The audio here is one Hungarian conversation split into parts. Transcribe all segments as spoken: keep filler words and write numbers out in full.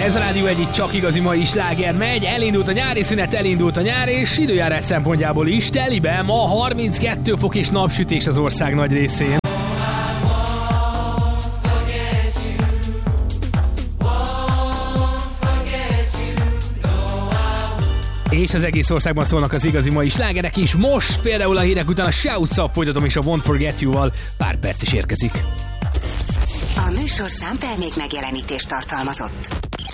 Ez a Rádió egyik csak igazi mai sláger megy, elindult a nyári szünet, elindult a nyár, és időjárás szempontjából is telibe ma harminckettő fok és napsütés az ország nagy részén. És az egész országban szólnak az igazi mai slágerek is. Most például a hírek után a Shout Up folytatom, és a Won't Forget You-val pár perc is érkezik. A műsorszám termék megjelenítést tartalmazott.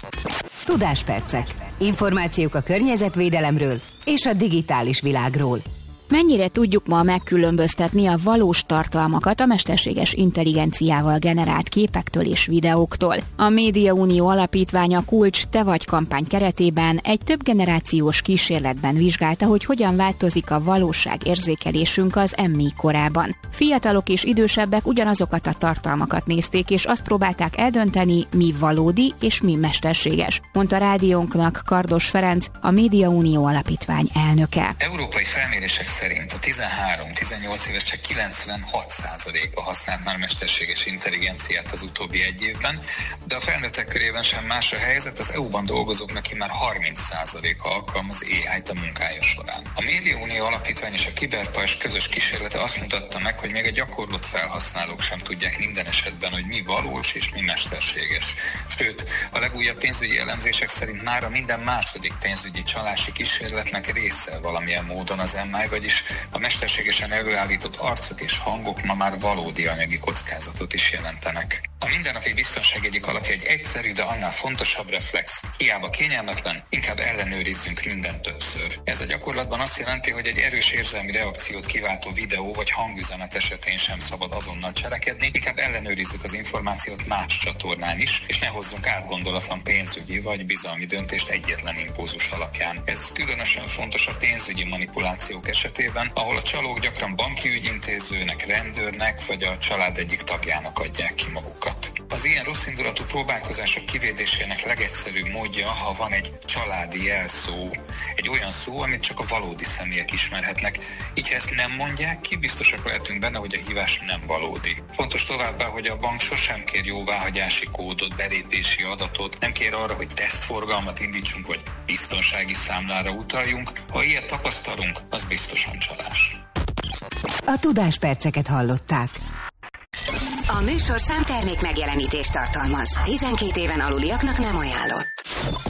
Tudáspercek. Információk a környezetvédelemről és a digitális világról. Mennyire tudjuk ma megkülönböztetni a valós tartalmakat a mesterséges intelligenciával generált képektől és videóktól? A Média Unió Alapítványa Kulcs Te vagy kampány keretében egy több generációs kísérletben vizsgálta, hogy hogyan változik a valóságérzékelésünk az em i korában. Fiatalok és idősebbek ugyanazokat a tartalmakat nézték, és azt próbálták eldönteni, mi valódi és mi mesterséges, mondta rádiónknak Kardos Ferenc, a Média Unió Alapítvány elnöke. Európai felmérések szerint a tizenhárom-tizennyolc évesek kilencvenhat százaléka használt már mesterséges intelligenciát az utóbbi egy évben, de a felnőttek körében sem más a helyzet, az é u-ban dolgozóknak már harminc százaléka alkalmaz á í-t a munkája során. A Média Unió Alapítvány és a Kiberpajzs közös kísérlete azt mutatta meg, hogy még a gyakorlott felhasználók sem tudják minden esetben, hogy mi valós és mi mesterséges. Sőt, a legújabb pénzügyi elemzések szerint mára minden második pénzügyi csalási kísérletnek része valamilyen módon az em i, vagyis a mesterségesen előállított arcok és hangok ma már valódi anyagi kockázatot is jelentenek. A mindennapi biztonság egyik alapja egy egyszerű, de annál fontosabb reflex. Hiába kényelmetlen, inkább ellenőrizzünk mindent többször. Ez a gyakorlatban azt jelenti, hogy egy erős érzelmi reakciót kiváltó videó vagy hangüzenet esetén sem szabad azonnal cselekedni, inkább ellenőrizzük az információt más csatornán is, és ne hozzunk átgondolatlan pénzügyi vagy bizalmi döntést egyetlen impulzus alapján. Ez különösen fontos a pénzügyi manipulációk esetében, ahol a csalók gyakran banki ügyintézőnek, rendőrnek vagy a család egyik tagjának adják ki magukat. Az ilyen rosszindulatú próbálkozások kivédésének legegyszerűbb módja, ha van egy családi jelszó, egy olyan szó, amit csak a valódi személyek ismerhetnek. Így ha ezt nem mondják ki, biztosak lehetünk benne, hogy a hívás nem valódi. Fontos továbbá, hogy a bank sosem kér jóváhagyási kódot, belépési adatot, nem kér arra, hogy tesztforgalmat indítsunk, vagy biztonsági számlára utaljunk. Ha ilyet tapasztalunk, az biztosan csalás. A Tudásperceket hallották. A műsorszám termék megjelenítést tartalmaz. tizenkét éven aluliaknak nem ajánlott.